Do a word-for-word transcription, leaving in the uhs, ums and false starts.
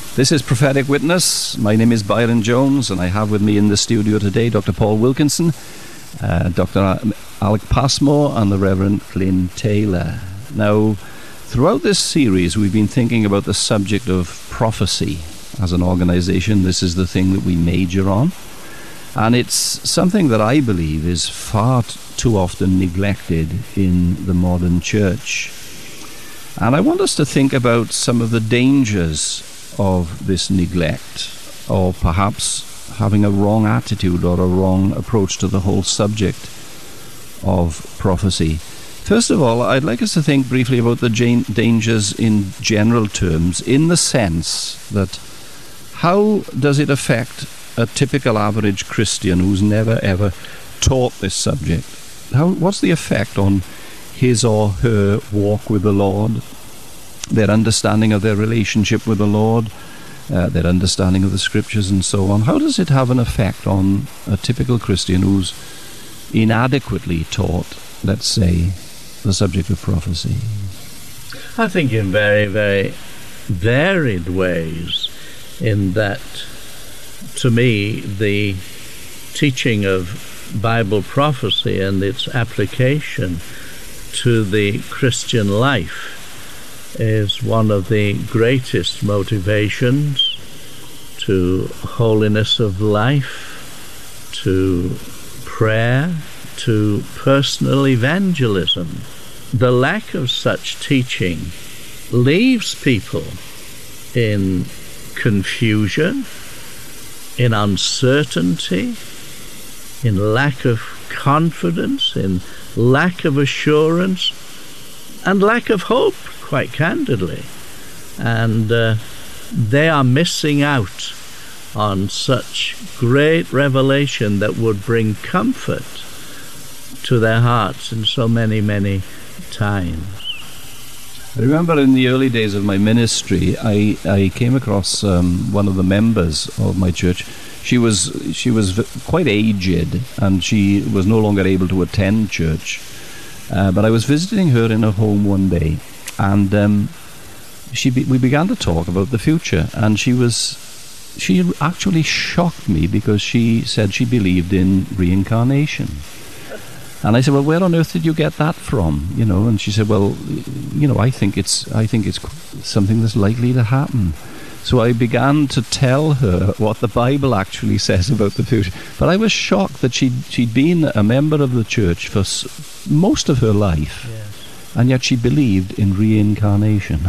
This is Prophetic Witness. My name is Byron Jones, and I have with me in the studio today Doctor Paul Wilkinson, uh, Doctor Alec Passmore, and the Reverend Glyn Taylor. Now, throughout this series, we've been thinking about the subject of prophecy. As an organization, this is the thing that we major on. And it's something that I believe is far t- too often neglected in the modern church. And I want us to think about some of the dangers of this neglect, or perhaps having a wrong attitude or a wrong approach to the whole subject of prophecy. First of all, I'd like us to think briefly about the jan- dangers in general terms, in the sense that how does it affect a typical average Christian who's never ever taught this subject? How, what's the effect on his or her walk with the Lord, their understanding of their relationship with the Lord, uh, their understanding of the Scriptures and so on? How does it have an effect on a typical Christian who's inadequately taught, let's say, the subject of prophecy? I think in very, very varied ways, in that, to me, the teaching of Bible prophecy and its application to the Christian life is one of the greatest motivations to holiness of life, to prayer, to personal evangelism. The lack of such teaching leaves people in confusion, in uncertainty, in lack of confidence, in lack of assurance, and lack of hope, quite candidly. And uh, they are missing out on such great revelation that would bring comfort to their hearts in so many, many times. I remember in the early days of my ministry, I, I came across um, one of the members of my church. She was she was v- quite aged, and she was no longer able to attend church. Uh, but I was visiting her in her home one day, and um, she be- we began to talk about the future. And she was she actually shocked me, because she said she believed in reincarnation. And I said, well, where on earth did you get that from? You know, and she said, well, you know, I think it's I think it's something that's likely to happen. So I began to tell her what the Bible actually says about the future. But I was shocked that she'd, she'd been a member of the church for s- most of her life, yes, and yet she believed in reincarnation.